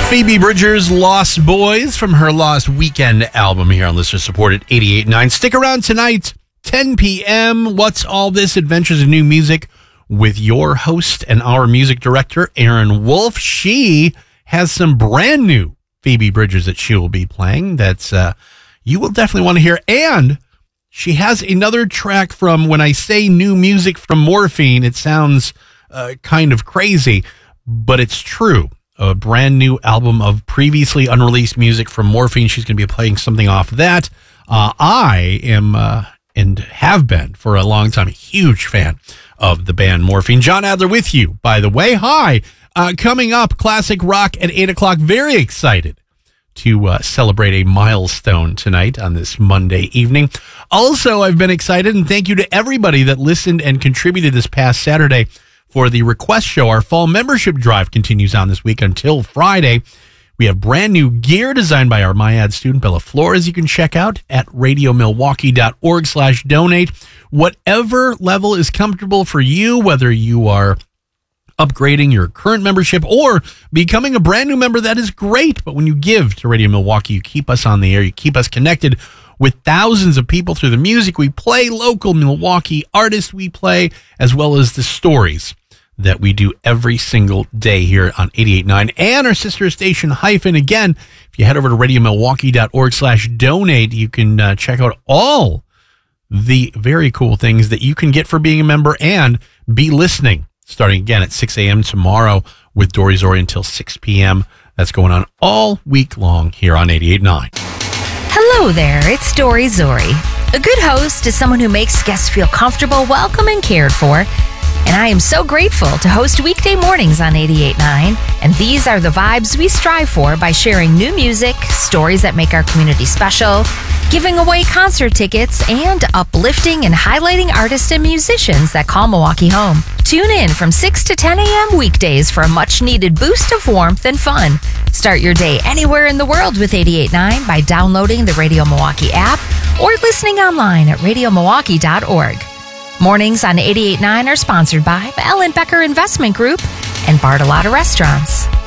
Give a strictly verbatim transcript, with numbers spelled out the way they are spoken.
Phoebe Bridgers' Lost Boys from her Lost Weekend album here on Listener Supported eighty-eight point nine. Stick around tonight, ten p.m. What's All This? Adventures of New Music with your host and our music director, Aaron Wolf. She has some brand new Phoebe Bridgers that she will be playing that's uh, you will definitely want to hear. And she has another track from, when I say new music from Morphine, it sounds uh, kind of crazy, but it's true. A brand new album of previously unreleased music from Morphine. She's going to be playing something off that. Uh, I am, uh, and have been for a long time, a huge fan of the band Morphine. John Adler with you, by the way. Hi. Uh, coming up, classic rock at eight o'clock. Very excited to uh, celebrate a milestone tonight on this Monday evening. Also, I've been excited, and thank you to everybody that listened and contributed this past Saturday for the request show. Our fall membership drive continues on this week until Friday. We have brand new gear designed by our MyAd student, Bella Flores. You can check out at radiomilwaukee.org slash donate. Whatever level is comfortable for you, whether you are upgrading your current membership or becoming a brand new member, that is great. But when you give to Radio Milwaukee, you keep us on the air. You keep us connected with thousands of people through the music we play, local Milwaukee artists we play, as well as the stories that we do every single day here on eighty-eight point nine and our sister station Hyphen. Again, if you head over to radiomilwaukee.org slash donate, you can uh, check out all the very cool things that you can get for being a member and be listening starting again at six a.m. tomorrow with Dory Zori until six p.m. That's going on all week long here on eighty-eight point nine. Hello there, it's Dory Zori. A good host is someone who makes guests feel comfortable, welcome, and cared for. And I am so grateful to host weekday mornings on eighty-eight point nine. And these are the vibes we strive for by sharing new music, stories that make our community special, giving away concert tickets, and uplifting and highlighting artists and musicians that call Milwaukee home. Tune in from six to ten a.m. weekdays for a much-needed boost of warmth and fun. Start your day anywhere in the world with eighty-eight point nine by downloading the Radio Milwaukee app or listening online at radio milwaukee dot org. Mornings on eighty-eight point nine are sponsored by Ellen Becker Investment Group and Bartolotta Restaurants.